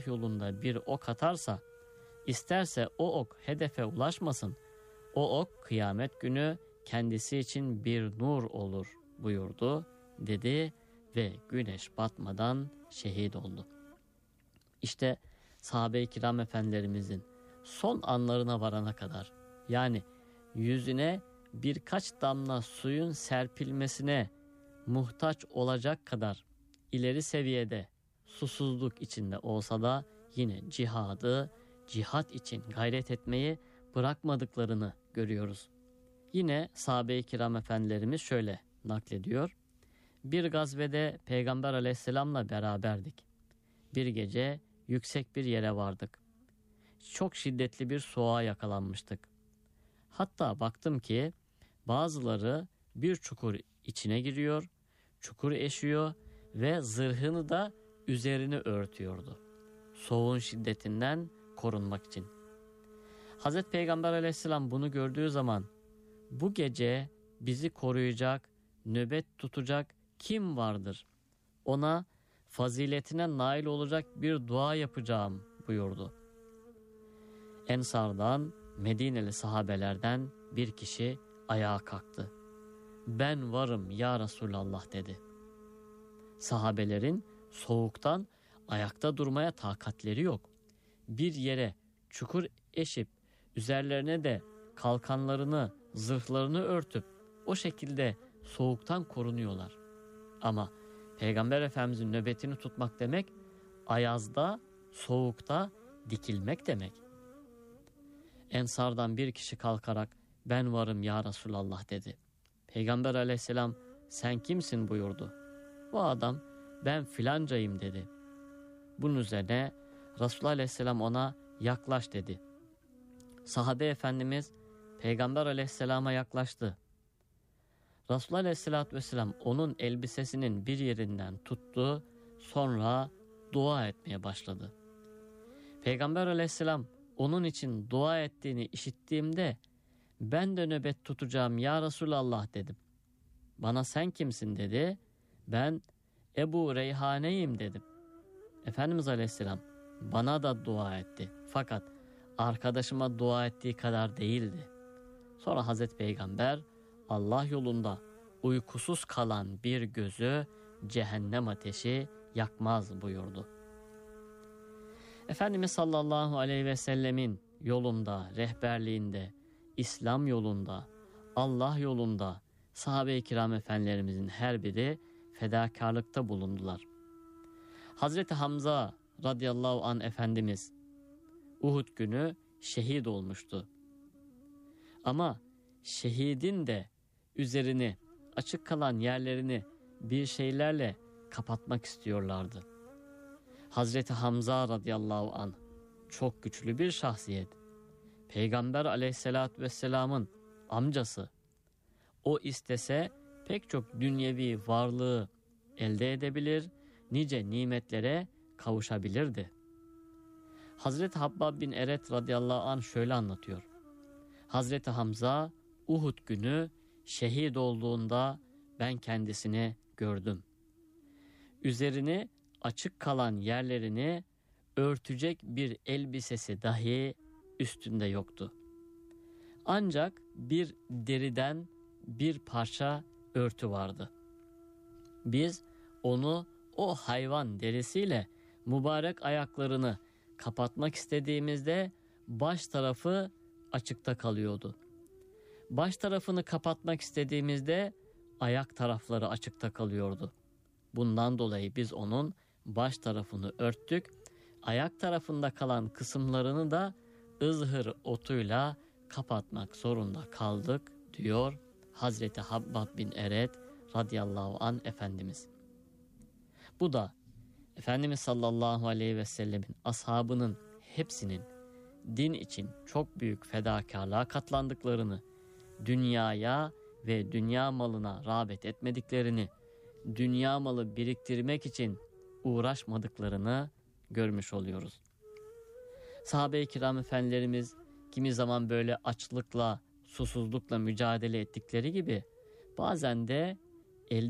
yolunda bir ok atarsa, isterse o ok hedefe ulaşmasın, o ok kıyamet günü kendisi için bir nur olur buyurdu, dedi ve güneş batmadan şehit oldu. İşte sahabe-i kiram efendilerimizin son anlarına varana kadar, yani yüzüne birkaç damla suyun serpilmesine muhtaç olacak kadar ileri seviyede susuzluk içinde olsa da yine cihat için gayret etmeyi bırakmadıklarını görüyoruz. Yine sahabe-i kiram efendilerimiz şöyle naklediyor. Bir gazvede Peygamber aleyhisselamla beraberdik. Bir gece yüksek bir yere vardık. Çok şiddetli bir soğuğa yakalanmıştık. Hatta baktım ki bazıları bir çukur içine giriyor, çukur eşiyor ve zırhını da üzerini örtüyordu. Soğuğun şiddetinden korunmak için. Hazreti Peygamber aleyhisselam bunu gördüğü zaman bu gece bizi koruyacak, nöbet tutacak kim vardır? Ona faziletine nail olacak bir dua yapacağım buyurdu. Ensardan, Medineli sahabelerden bir kişi ayağa kalktı. Ben varım ya Resulallah dedi. Sahabelerin soğuktan ayakta durmaya takatleri yok. Bir yere çukur eşip üzerlerine de kalkanlarını, zırhlarını örtüp o şekilde soğuktan korunuyorlar. Ama Peygamber Efendimizin nöbetini tutmak demek, ayazda, soğukta dikilmek demek. Ensardan bir kişi kalkarak ben varım ya Resulallah dedi. Peygamber aleyhisselam sen kimsin buyurdu. Bu adam ben filancayım dedi. Bunun üzerine Resulullah aleyhisselam ona yaklaş dedi. Sahabe Efendimiz Peygamber aleyhisselama yaklaştı. Resulullah aleyhisselatü vesselam onun elbisesinin bir yerinden tuttu, sonra dua etmeye başladı. Peygamber aleyhisselam onun için dua ettiğini işittiğimde ben de nöbet tutacağım ya Resulallah dedim. Bana sen kimsin dedi. Ben Ebu Reyhane'yim dedim. Efendimiz aleyhisselam bana da dua etti. Fakat arkadaşıma dua ettiği kadar değildi. Sonra Hazreti Peygamber Allah yolunda uykusuz kalan bir gözü cehennem ateşi yakmaz buyurdu. Efendimiz sallallahu aleyhi ve sellemin yolunda, rehberliğinde, İslam yolunda, Allah yolunda sahabe-i kiram efendilerimizin her biri fedakarlıkta bulundular. Hazreti Hamza radıyallahu anh Efendimiz Uhud günü şehit olmuştu. Ama şehidin de üzerini, açık kalan yerlerini bir şeylerle kapatmak istiyorlardı. Hazreti Hamza radıyallahu anh çok güçlü bir şahsiyet. Peygamber aleyhissalatü vesselamın amcası. O istese pek çok dünyevi varlığı elde edebilir, nice nimetlere kavuşabilirdi. Hazreti Habbab bin Eret radıyallahu anh şöyle anlatıyor. Hazreti Hamza Uhud günü şehit olduğunda ben kendisini gördüm. Üzerini açık kalan yerlerini örtecek bir elbisesi dahi üstünde yoktu. Ancak bir deriden bir parça örtü vardı. Biz onu o hayvan derisiyle mübarek ayaklarını kapatmak istediğimizde baş tarafı açıkta kalıyordu. Baş tarafını kapatmak istediğimizde ayak tarafları açıkta kalıyordu. Bundan dolayı biz onun baş tarafını örttük, ayak tarafında kalan kısımlarını da ızhır otuyla kapatmak zorunda kaldık diyor Hazreti Habbab bin Eret radıyallahu anh Efendimiz. Bu da Efendimiz sallallahu aleyhi ve sellemin ashabının hepsinin din için çok büyük fedakarlığa katlandıklarını, dünyaya ve dünya malına rağbet etmediklerini, dünya malı biriktirmek için uğraşmadıklarını görmüş oluyoruz. Sahabe-i kiram efendilerimiz kimi zaman böyle açlıkla, susuzlukla mücadele ettikleri gibi bazen de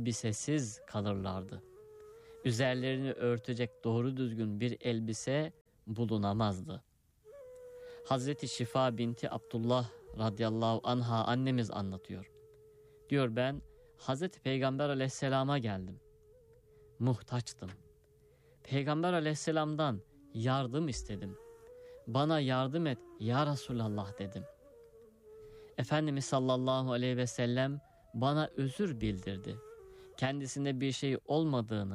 elbisesiz kalırlardı. Üzerlerini örtecek doğru düzgün bir elbise bulunamazdı. Hazreti Şifa binti Abdullah radıyallahu anha annemiz anlatıyor. Diyor, ben Hazreti Peygamber aleyhisselama geldim. Muhtaçtım. Peygamber aleyhisselamdan yardım istedim. Bana yardım et ya Resulallah dedim. Efendimiz sallallahu aleyhi ve sellem bana özür bildirdi. Kendisinde bir şey olmadığını,